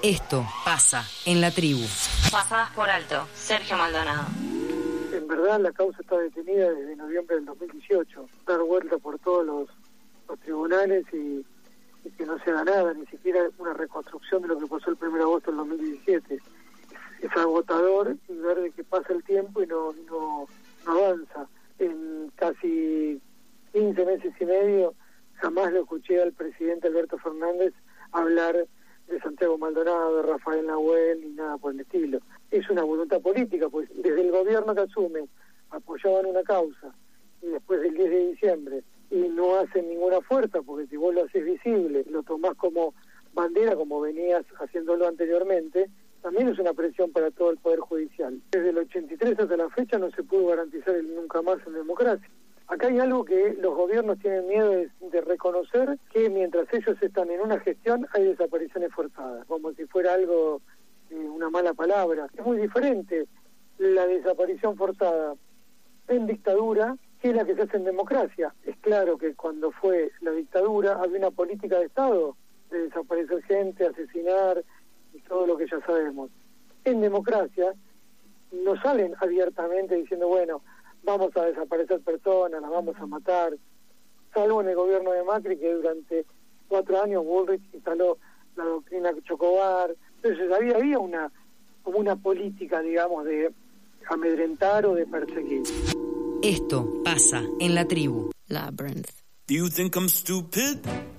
Esto pasa en la tribu. Pasadas por alto, Sergio Maldonado. En verdad la causa está detenida desde noviembre del 2018. Dar vuelta por todos los tribunales y que no se haga nada, ni siquiera una reconstrucción de lo que pasó el 1 de agosto del 2017. Es agotador y ver de que pasa el tiempo y no avanza. En casi 15 meses y medio jamás lo escuché al presidente Alberto Fernández hablar de Santiago Maldonado, de Rafael Nahuel, ni nada por el estilo. Es una voluntad política, pues desde el gobierno que asume apoyaban una causa y después del 10 de diciembre y no hacen ninguna fuerza, porque si vos lo haces visible, lo tomás como bandera, como venías haciéndolo anteriormente, también es una presión para todo el Poder Judicial. Desde el 83 hasta la fecha no se pudo garantizar el nunca más en democracia. Acá hay algo que los gobiernos tienen miedo de reconocer, que mientras ellos están en una gestión hay desapariciones forzadas, como si fuera algo, una mala palabra. Es muy diferente la desaparición forzada en dictadura que la que se hace en democracia. Es claro que cuando fue la dictadura había una política de Estado de desaparecer gente, asesinar y todo lo que ya sabemos. En democracia no salen abiertamente diciendo, bueno, vamos a desaparecer personas, las vamos a matar, salvo en el gobierno de Macri, que durante 4 años Bullrich instaló la doctrina Chocobar. Entonces había una política, digamos, de amedrentar o de perseguir. Esto pasa en la tribu. Labyrinth. Do you think I'm stupid?